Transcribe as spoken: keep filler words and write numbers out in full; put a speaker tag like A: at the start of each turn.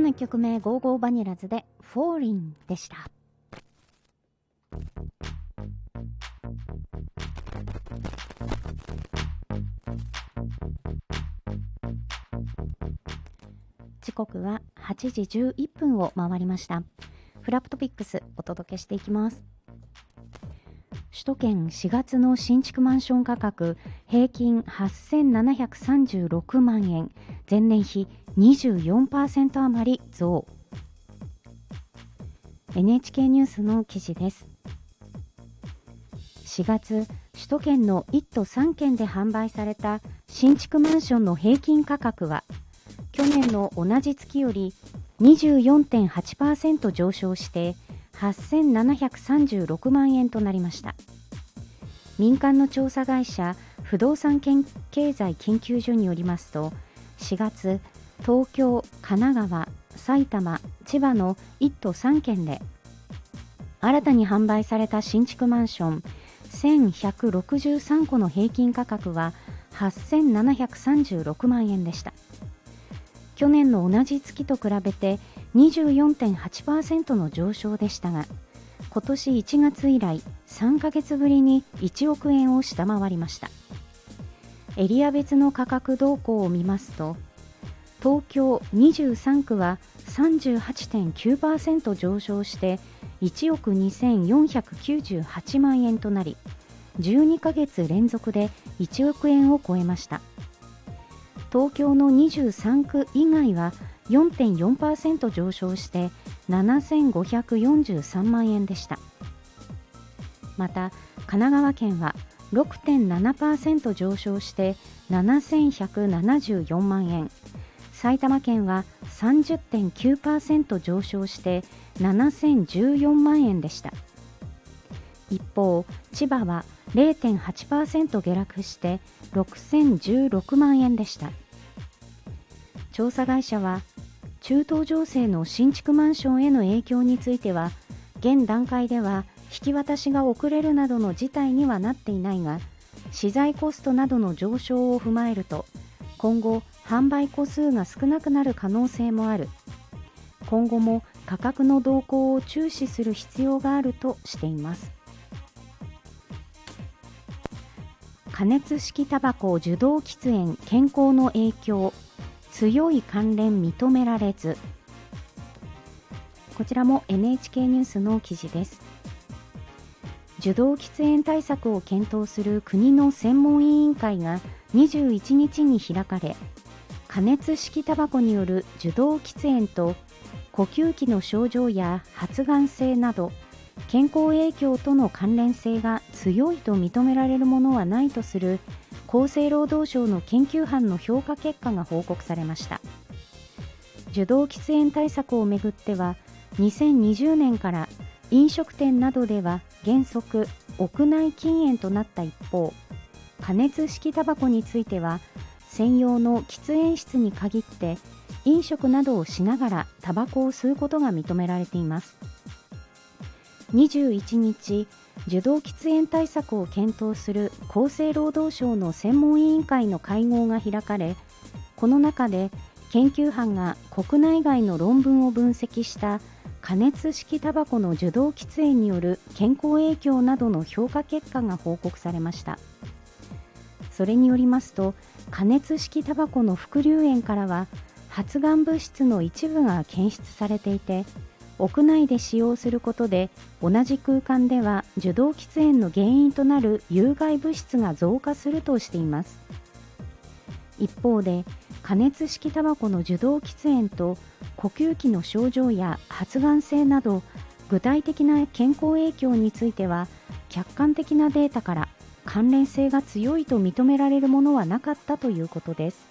A: のいっきょくめ、ゴーゴーバニラズで Falling でした。時刻ははちじじゅういっぷんを回りました。フラップトピックスお届けしていきます。首都圏しがつの新築マンション価格平均はっせんななひゃくさんじゅうろくまんえん、前年比 にじゅうよんパーセント 余り増。 エヌエイチケー ニュースの記事です。しがつ、首都圏のいっ都さんけんで販売された新築マンションの平均価格は去年の同じ月より にじゅうよんてんはちパーセント 上昇してはっせんななひゃくさんじゅうろくまんえんとなりました。民間の調査会社不動産経済研究所によりますと、しがつ、東京、神奈川、埼玉、千葉のいっ都さんけんで新たに販売された新築マンションせんひゃくろくじゅうさんこの平均価格ははっせんななひゃくさんじゅうろくまんえんでした。去年の同じ月と比べて にじゅうよんてんはちパーセント の上昇でしたが、今年いちがつ以来さんかげつぶりにいちおくえんを下回りました。エリア別の価格動向を見ますと、東京にじゅうさんくは さんじゅうはちてんきゅうパーセント 上昇していちおくにせんよんひゃくきゅうじゅうはちまんえんとなり、じゅうにかげつ連続でいちおくえんを超えました。東京のにじゅうさんく以外は よんてんよんパーセント 上昇してななせんごひゃくよんじゅうさんまんえんでした。また神奈川県は ろくてんななパーセント 上昇してななせんひゃくななじゅうよんまんえん、埼玉県は さんじゅってんきゅうパーセント 上昇してななせんじゅうよんまんえんでした。一方、千葉は れいてんはちパーセント 下落してろくせんじゅうろくまんえんでした。調査会社は、中東情勢の新築マンションへの影響については、現段階では引き渡しが遅れるなどの事態にはなっていないが、資材コストなどの上昇を踏まえると、今後販売戸数が少なくなる可能性もある。今後も価格の動向を注視する必要があるとしています。加熱式タバコ受動喫煙健康の影響、強い関連認められず。こちらも エヌエイチケー ニュースの記事です。受動喫煙対策を検討する国の専門委員会がにじゅういちにちに開かれ、加熱式タバコによる受動喫煙と呼吸器の症状や発がん性など健康影響との関連性が強いと認められるものはないとする厚生労働省の研究班の評価結果が報告されました。受動喫煙対策をめぐっては、にせんにじゅうねんから飲食店などでは原則屋内禁煙となった一方、加熱式タバコについては専用の喫煙室に限って飲食などをしながらタバコを吸うことが認められています。にじゅういちにち、受動喫煙対策を検討する厚生労働省の専門委員会の会合が開かれ、この中で研究班が国内外の論文を分析した加熱式タバコの受動喫煙による健康影響などの評価結果が報告されました。それによりますと、加熱式タバコの副流煙からは発がん物質の一部が検出されていて、屋内で使用することで同じ空間では受動喫煙の原因となる有害物質が増加するとしています。一方で、加熱式タバコの受動喫煙と呼吸器の症状や発がん性など具体的な健康影響については客観的なデータから関連性が強いと認められるものはなかったということです。